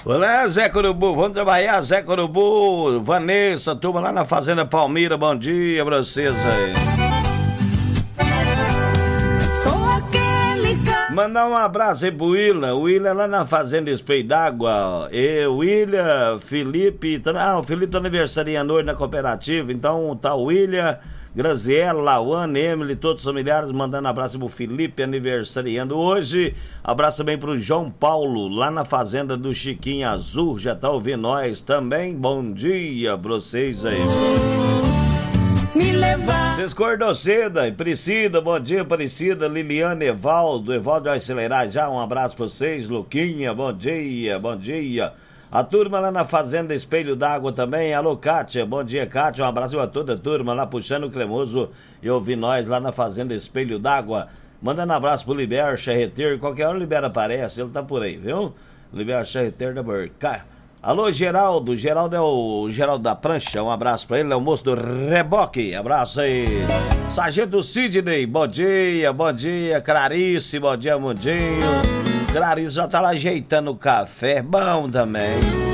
Olá, Zé Corubu, vamos trabalhar, Zé Corubu, Vanessa, turma lá na Fazenda Palmira, bom dia pra vocês aí. Mandar um abraço aí pro William lá na Fazenda Espelho d'Água. William, Felipe, o Felipe tá aniversariando hoje na cooperativa, então tá o William, Graziella, Lauane, Emily, todos os familiares, mandando abraço pro Felipe, aniversariando hoje. Abraço também pro João Paulo, lá na Fazenda do Chiquinho Azul, já tá ouvindo nós também. Bom dia pra vocês aí. Vocês acordou cedo, Priscila, bom dia, Priscila, Liliana, Evaldo vai acelerar já, um abraço pra vocês, Luquinha, bom dia. A turma lá na Fazenda Espelho d'Água também, alô Kátia, bom dia Kátia, um abraço a toda a turma lá puxando o cremoso e ouvir nós lá na Fazenda Espelho d'Água. Mandando abraço pro Liber Charreteiro, qualquer hora o Liber aparece, ele tá por aí, viu? Liber Charreteiro da Borca. Alô, Geraldo é o Geraldo da Prancha, um abraço pra ele, é o moço do reboque, abraço aí. Sargento Sidney, bom dia, Clarice, bom dia, Mundinho. Clarice já tá lá ajeitando o café, bom também.